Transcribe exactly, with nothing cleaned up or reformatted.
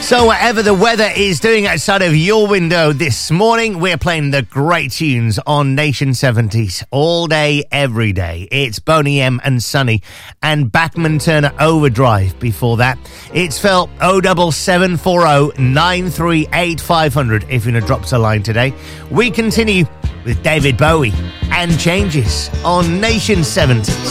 So whatever the weather is doing outside of your window this morning, we're playing the great tunes on Nation seventies all day, every day. It's Boney M and Sonny and Bachman Turner Overdrive before that. It's Phil oh seven seven four oh nine three eight five hundred if you're going to drop us a line today. We continue with David Bowie and Changes on Nation seventies.